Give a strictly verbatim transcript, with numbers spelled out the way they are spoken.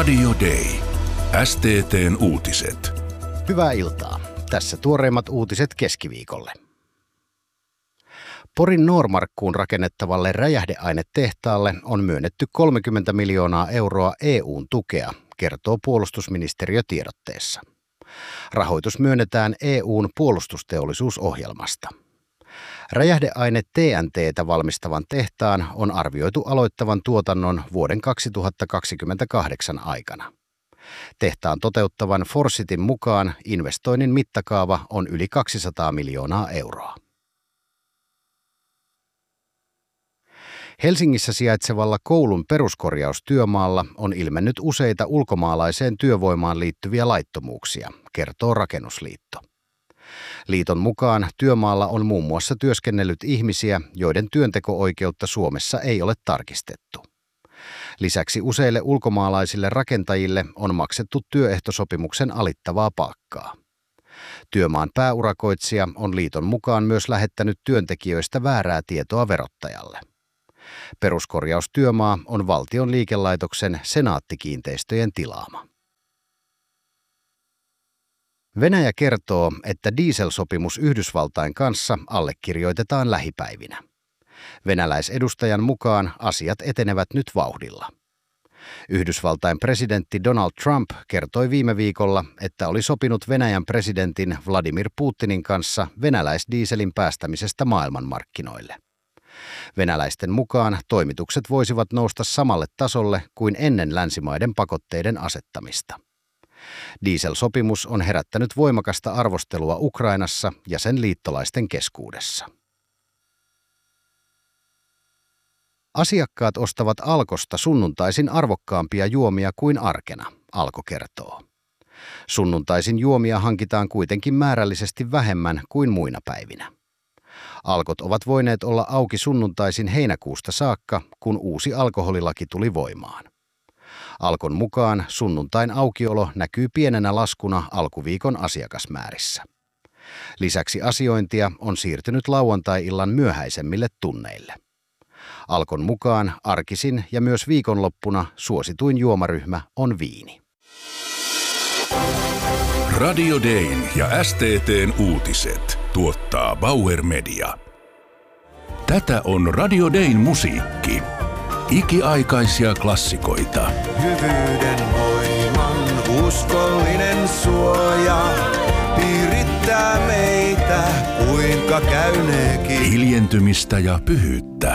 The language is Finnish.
Radio Day. S T T:n uutiset. Hyvää iltaa. Tässä tuoreimmat uutiset keskiviikolle. Porin Noormarkkuun rakennettavalle räjähdeainetehtaalle on myönnetty kolmekymmentä miljoonaa euroa E U:n tukea, kertoo puolustusministeriö tiedotteessa. Rahoitus myönnetään E U:n puolustusteollisuusohjelmasta. Räjähdeaine T N T:tä valmistavan tehtaan on arvioitu aloittavan tuotannon vuoden kaksituhattakaksikymmentäkahdeksan aikana. Tehtaan toteuttavan Forsitin mukaan investoinnin mittakaava on yli kaksisataa miljoonaa euroa. Helsingissä sijaitsevalla koulun peruskorjaustyömaalla on ilmennyt useita ulkomaalaiseen työvoimaan liittyviä laittomuuksia, kertoo Rakennusliitto. Liiton mukaan työmaalla on muun muassa työskennellyt ihmisiä, joiden työnteko-oikeutta Suomessa ei ole tarkistettu. Lisäksi useille ulkomaalaisille rakentajille on maksettu työehtosopimuksen alittavaa palkkaa. Työmaan pääurakoitsija on liiton mukaan myös lähettänyt työntekijöistä väärää tietoa verottajalle. Peruskorjaustyömaa on valtion liikelaitoksen Senaatti-kiinteistöjen tilaama. Venäjä kertoo, että dieselsopimus Yhdysvaltain kanssa allekirjoitetaan lähipäivinä. Venäläisedustajan mukaan asiat etenevät nyt vauhdilla. Yhdysvaltain presidentti Donald Trump kertoi viime viikolla, että oli sopinut Venäjän presidentin Vladimir Putinin kanssa venäläisdieselin päästämisestä maailmanmarkkinoille. Venäläisten mukaan toimitukset voisivat nousta samalle tasolle kuin ennen länsimaiden pakotteiden asettamista. Dieselsopimus on herättänyt voimakasta arvostelua Ukrainassa ja sen liittolaisten keskuudessa. Asiakkaat ostavat Alkosta sunnuntaisin arvokkaampia juomia kuin arkena, Alko kertoo. Sunnuntaisin juomia hankitaan kuitenkin määrällisesti vähemmän kuin muina päivinä. Alkot ovat voineet olla auki sunnuntaisin heinäkuusta saakka, kun uusi alkoholilaki tuli voimaan. Alkon mukaan sunnuntain aukiolo näkyy pienenä laskuna alkuviikon asiakasmäärissä. Lisäksi asiointia on siirtynyt lauantai-illan myöhäisemmille tunneille. Alkon mukaan arkisin ja myös viikonloppuna suosituin juomaryhmä on viini. Radio Dayn ja S T T:n uutiset tuottaa Bauer Media. Tätä on Radio Dayn musiikki. Ikiaikaisia klassikoita. Hyvyyden voiman uskollinen suoja piirittää meitä, kuinka käyneekin. Hiljentymistä ja pyhyyttä.